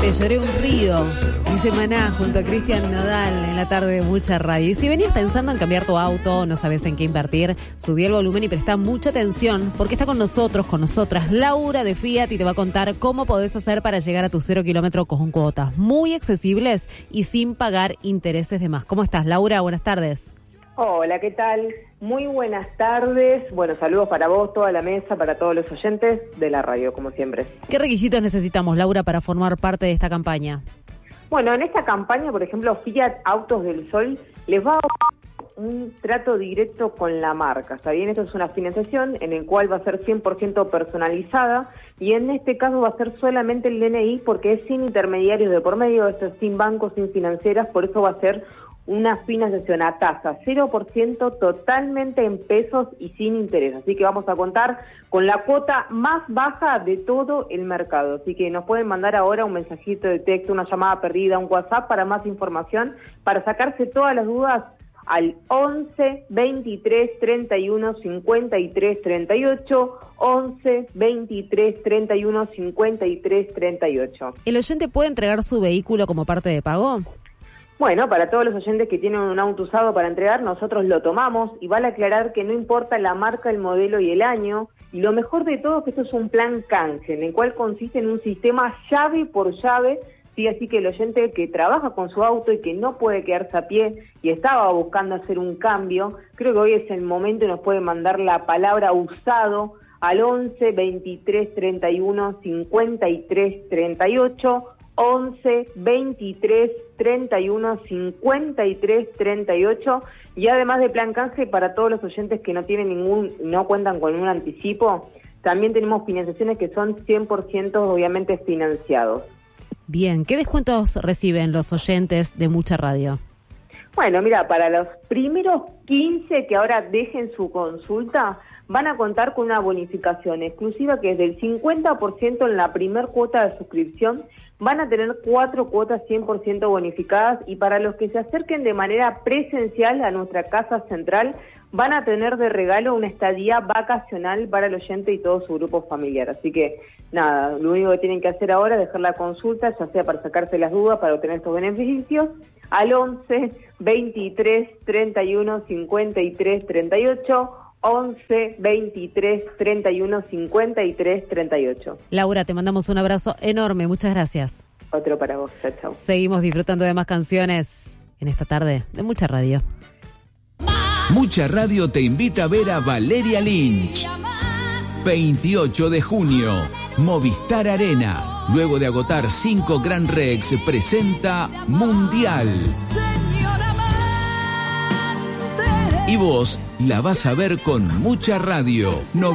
Te lloré un río, dice Maná junto a Cristian Nodal en la tarde de Mucha Radio. Y si venías pensando en cambiar tu auto, no sabes en qué invertir, subí el volumen y presta mucha atención porque está con nosotras, Laura de Fiat, y te va a contar cómo podés hacer para llegar a tu 0 kilómetro con cuotas muy accesibles y sin pagar intereses de más. ¿Cómo estás, Laura? Buenas tardes. Hola, ¿qué tal? Muy buenas tardes. Bueno, saludos para vos, toda la mesa, para todos los oyentes de la radio, como siempre. ¿Qué requisitos necesitamos, Laura, para formar parte de esta campaña? Bueno, en esta campaña, por ejemplo, Fiat Autos del Sol les va a dar un trato directo con la marca. ¿Está bien? Esto es una financiación en el cual va a ser 100% personalizada y en este caso va a ser solamente el DNI porque es sin intermediarios de por medio, esto es sin bancos, sin financieras, por eso va a ser una financiación a tasa 0% totalmente en pesos y sin interés. Así que vamos a contar con la cuota más baja de todo el mercado. Así que nos pueden mandar ahora un mensajito de texto, una llamada perdida, un WhatsApp para más información, para sacarse todas las dudas al 11 23 31 53 38, 11 23 31 53 38. ¿El oyente puede entregar su vehículo como parte de pago? Bueno, para todos los oyentes que tienen un auto usado para entregar, nosotros lo tomamos y vale aclarar que no importa la marca, el modelo y el año. Y lo mejor de todo es que esto es un plan canje, en el cual consiste en un sistema llave por llave, ¿sí? Así que el oyente que trabaja con su auto y que no puede quedarse a pie y estaba buscando hacer un cambio, creo que hoy es el momento y nos puede mandar la palabra usado al 11 23 31 53 38, 11 23 31 53 38, y además de plan canje para todos los oyentes que no cuentan con un anticipo, también tenemos financiaciones que son 100% obviamente financiados. Bien, ¿qué descuentos reciben los oyentes de Mucha Radio? Bueno, mira, para los primeros 15 que ahora dejen su consulta, van a contar con una bonificación exclusiva que es del 50% en la primer cuota de suscripción. Van a tener 4 cuotas 100% bonificadas, y para los que se acerquen de manera presencial a nuestra casa central, van a tener de regalo una estadía vacacional para el oyente y todo su grupo familiar. Así que nada, lo único que tienen que hacer ahora es dejar la consulta, ya sea para sacarse las dudas, para obtener estos beneficios, al 11 23 31 53 38, 11 23 31 53 38. Laura, te mandamos un abrazo enorme, muchas gracias. Otro para vos, chao, chao. Seguimos disfrutando de más canciones en esta tarde de Mucha Radio. Mucha Radio te invita a ver a Valeria Lynch. 28 de junio, Movistar Arena. Luego de agotar 5 Gran Rex, presenta Mundial. Y vos la vas a ver con Mucha Radio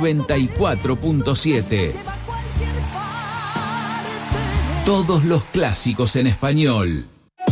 94.7. Todos los clásicos en español.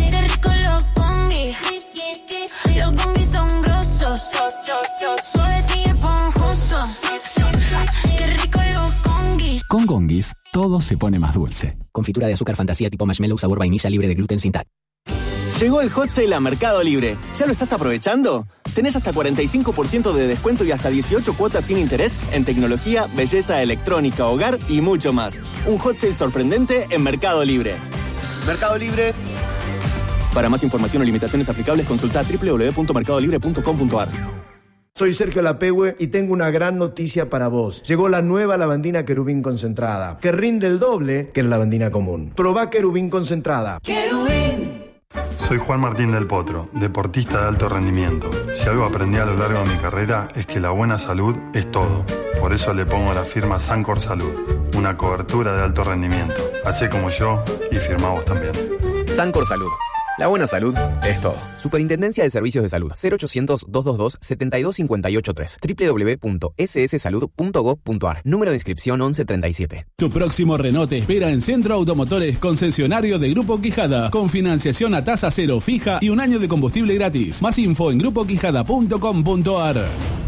Con Gonguis, todo se pone más dulce. Confitura de azúcar fantasía tipo marshmallow sabor vainilla libre de gluten sin TAC. Llegó el Hot Sale a Mercado Libre. ¿Ya lo estás aprovechando? Tenés hasta 45% de descuento y hasta 18 cuotas sin interés en tecnología, belleza, electrónica, hogar y mucho más. Un Hot Sale sorprendente en Mercado Libre. Mercado Libre. Para más información o limitaciones aplicables, consulta www.mercadolibre.com.ar. Soy Sergio Lapehue y tengo una gran noticia para vos. Llegó la nueva lavandina Querubín concentrada, que rinde el doble que la lavandina común. Probá Querubín concentrada. ¡Querubín! Soy Juan Martín del Potro, deportista de alto rendimiento. Si algo aprendí a lo largo de mi carrera es que la buena salud es todo. Por eso le pongo la firma Sancor Salud, una cobertura de alto rendimiento. Hacé como yo y firmá vos también. Sancor Salud. La buena salud es todo. Superintendencia de Servicios de Salud. 0800-222-72583. www.sssalud.gov.ar. Número de inscripción 1137. Tu próximo Renault te espera en Centro Automotores, concesionario de Grupo Quijada, con financiación a tasa cero fija y un año de combustible gratis. Más info en grupoquijada.com.ar.